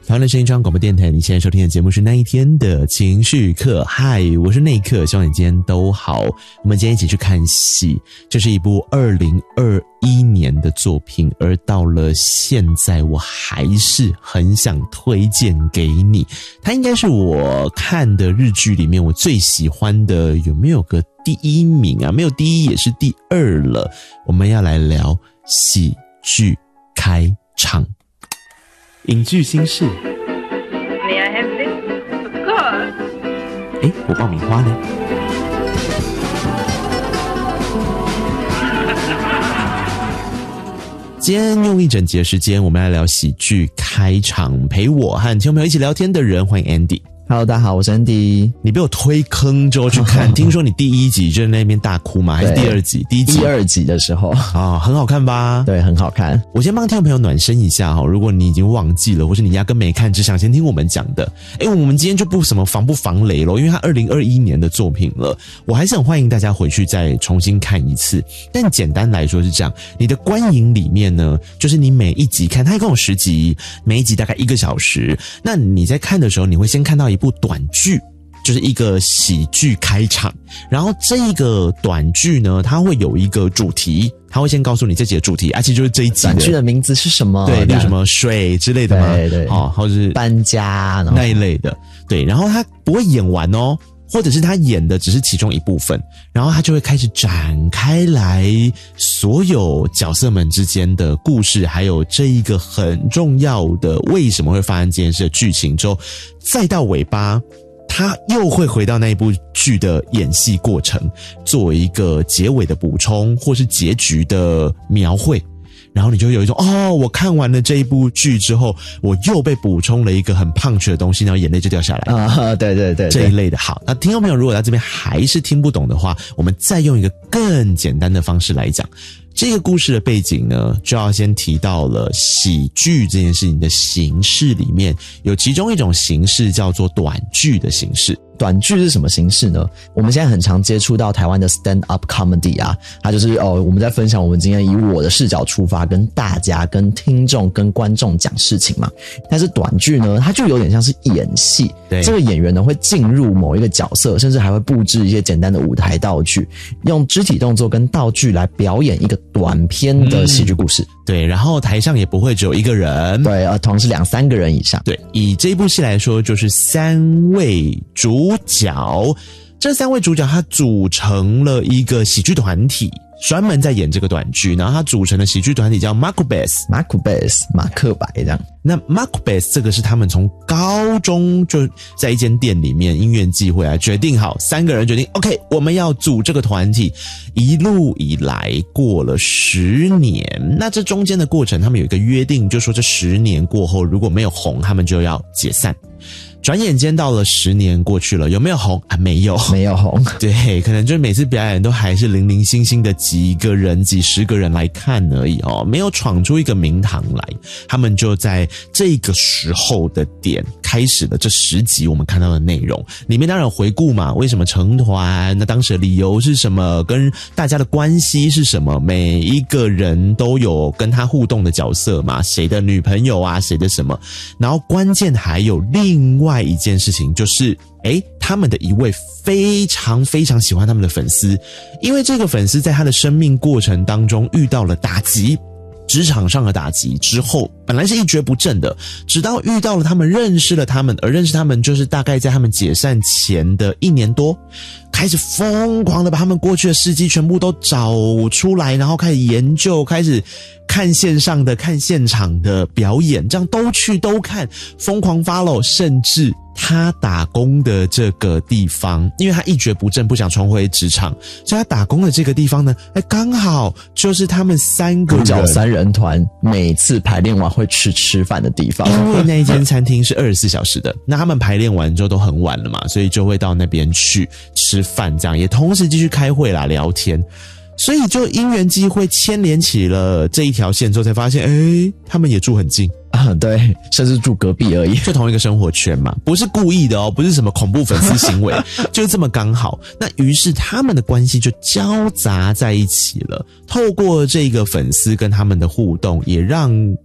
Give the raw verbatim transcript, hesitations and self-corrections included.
台湾的声音中央广播电台，你现在收听的节目是那一天的情绪课。嗨，我是那一刻，希望你今天都好。我们今天一起去看戏，这是一部二零二一年的作品，而到了现在我还是很想推荐给你。它应该是我看的日剧里面我最喜欢的，有没有个第一名啊？没有第一也是第二了。我们要来聊喜剧开场。影剧新事 May I have this? Of course. 诶，我爆米花呢？今天用一整节时间，我们来聊喜剧开场。陪我和听众朋友一起聊天的人，欢迎 Andy。Hello， 大家好，我是 Andy。 你被我推坑之后去看，听说你第一集就在那边大哭吗？还是第二集？第一集、 第二集的时候啊、哦，很好看吧？ 对，很好看。 我先帮听众朋友暖身一下哈，如果你已经忘记了，或是你压根没看，只想先听我们讲的，诶，我们今天就不什么防不防雷咯，因为它二零二一年的作品了，我还是很欢迎大家回去再重新看一次。但简单来说是这样，你的观影里面呢，就是你每一集看，它一共有十集，每一集大概一个小时。那你在看的时候，你会先看到一部短剧。就是一个喜剧开场，然后这个短剧呢，它会有一个主题，它会先告诉你这集的主题，而且、啊、就是这一集短剧的名字是什么？ 对，例如什么水之类的吗？ 对对， 哦，或者是搬家那一类的，对。然后它不会演完哦，或者是他演的只是其中一部分，然后他就会开始展开来所有角色们之间的故事，还有这一个很重要的为什么会发生这件事的剧情之后，再到尾巴。他又会回到那一部剧的演戏过程，作为一个结尾的补充，或是结局的描绘。然后你就会有一种哦，我看完了这一部剧之后，我又被补充了一个很punch的东西，然后眼泪就掉下来啊！对对 对, 对， 这一类的。好，那听众朋友如果在这边还是听不懂的话，我们再用一个更简单的方式来讲。这个故事的背景呢，就要先提到了喜剧这件事情的形式里面，有其中一种形式叫做短剧的形式。 短剧是什么形式呢？我们现在很常接触到台湾的 stand up comedy 啊，它就是哦，我们在分享我们今天以我的视角出发，跟大家、跟听众、跟观众讲事情嘛。但是短剧呢，它就有点像是演戏，对，这个演员呢会进入某一个角色，甚至还会布置一些简单的舞台道具，用肢体动作跟道具来表演一个短篇的喜剧故事。嗯、 对，然后台上也不会只有一个人， 对，呃，同时两三个人以上。 对，以这部戏来说，就是三位主角，这三位主角他组成了一个喜剧团体，专门在演这个短剧，然后他组成的喜剧团体叫 Macbeth， Macbeth 马克白这样。 那 Macbeth 这个是他们从高中就在一间店里面因缘际会啊，决定好三个人决定 OK 我们要组这个团体，一路以来过了十年，那这中间的过程他们有一个约定，就说这十年过后如果没有红，他们就要解散。转眼间到了十年过去了，有没有红啊？没有， 没有红。 对，可能就是每次表演都还是零零星星的几个人、几十个人来看而已哦，没有闯出一个名堂来。他们就在这个时候的点开始了这十集我们看到的内容，里面当然有回顾嘛，为什么成团？那当时的理由是什么？跟大家的关系是什么？每一个人都有跟他互动的角色嘛，谁的女朋友啊，谁的什么？然后关键还有另外。另外一件事情就是，诶，他们的一位非常非常喜欢他们的粉丝，因为这个粉丝在他的生命过程当中遇到了打击，职场上的打击之后，本来是一蹶不振的，直到遇到了他们，认识了他们，而认识他们就是大概在他们解散前的一年多，开始疯狂的把他们过去的事迹全部都找出来，然后开始研究，开始看线上的、看现场的表演，这样都去都看，疯狂 follow， 甚至他打工的这个地方，因为他一蹶不振，不想重回职场，所以他打工的这个地方呢，哎，刚好就是他们三个人主角三人团每次排练完会去吃饭的地方。 因为那一间餐厅是二十四小时的，那他们排练完之后都很晚了嘛，所以就会到那边去吃饭，这样也同时继续开会啦、聊天。所以就因缘际会牵连起了这一条线之后，才发现，诶，他们也住很近啊，对，甚至住隔壁而已， 就同一个生活圈嘛，不是故意的哦，不是什么恐怖粉丝行为，就是这么刚好。那于是他们的关系就交杂在一起了。透过这个粉丝跟他们的互动，也让